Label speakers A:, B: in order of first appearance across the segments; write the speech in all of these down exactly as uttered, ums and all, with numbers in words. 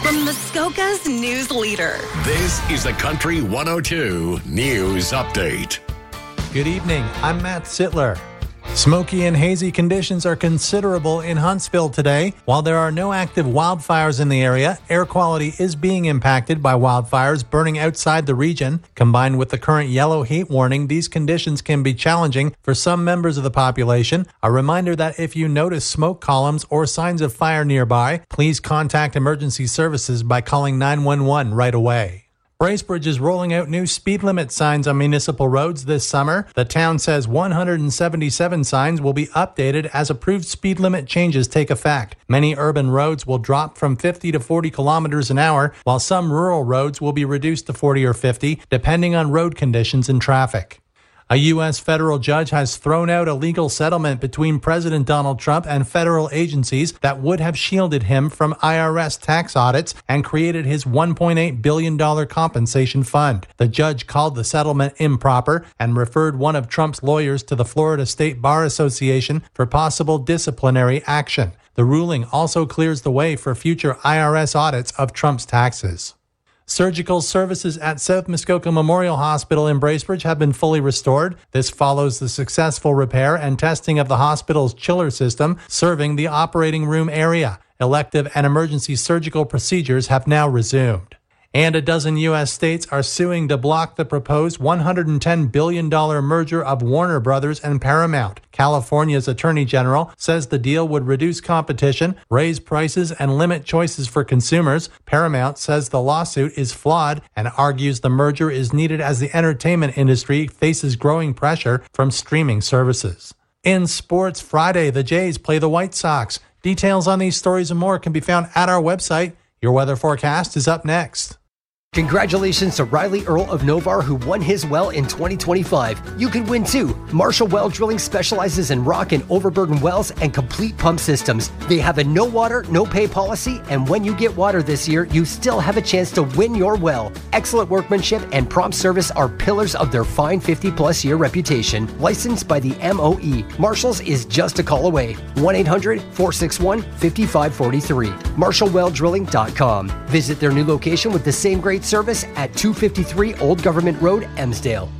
A: from Muskoka's news leader.
B: This is the Country one oh two News Update.
C: Good evening. I'm Matt Sittler. Smoky and hazy conditions are considerable in Huntsville today. While there are no active wildfires in the area, air quality is being impacted by wildfires burning outside the region. Combined with the current yellow heat warning, these conditions can be challenging for some members of the population. A reminder that if you notice smoke columns or signs of fire nearby, please contact emergency services by calling nine one one right away. Bracebridge is rolling out new speed limit signs on municipal roads this summer. The town says one hundred seventy-seven signs will be updated as approved speed limit changes take effect. Many urban roads will drop from fifty to forty kilometers an hour, while some rural roads will be reduced to forty or fifty, depending on road conditions and traffic. A U S federal judge has thrown out a legal settlement between President Donald Trump and federal agencies that would have shielded him from I R S tax audits and created his one point eight billion dollars compensation fund. The judge called the settlement improper and referred one of Trump's lawyers to the Florida State Bar Association for possible disciplinary action. The ruling also clears the way for future I R S audits of Trump's taxes. Surgical services at South Muskoka Memorial Hospital in Bracebridge have been fully restored. This follows the successful repair and testing of the hospital's chiller system serving the operating room area. Elective and emergency surgical procedures have now resumed. And a dozen U S states are suing to block the proposed one hundred ten billion dollars merger of Warner Brothers and Paramount. California's Attorney General says the deal would reduce competition, raise prices, and limit choices for consumers. Paramount says the lawsuit is flawed and argues the merger is needed as the entertainment industry faces growing pressure from streaming services. In sports, Friday, the Jays play the White Sox. Details on these stories and more can be found at our website. Your weather forecast is up next.
D: Congratulations to Riley Earl of Novar, who won his well in twenty twenty-five. You could win too. Marshall Well Drilling specializes in rock and overburden wells and complete pump systems. They have a no water, no pay policy, and when you get water this year, you still have a chance to win your well. Excellent workmanship and prompt service are pillars of their fine fifty plus year reputation. Licensed by the M O E, Marshall's is just a call away. one eight hundred, four six one, five five four three. marshall well drilling dot com. Visit their new location with the same great service at two fifty-three Old Government Road, Emsdale.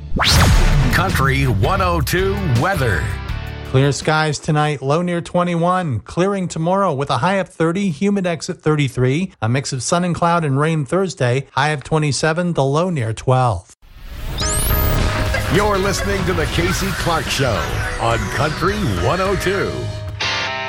B: Country one oh two weather.
C: Clear skies tonight, low near twenty-one. Clearing tomorrow with a high of thirty, humidex at thirty-three. A mix of sun and cloud and rain Thursday, high of twenty-seven, the low near twelve.
B: You're listening to the Casey Clark Show on Country one oh two.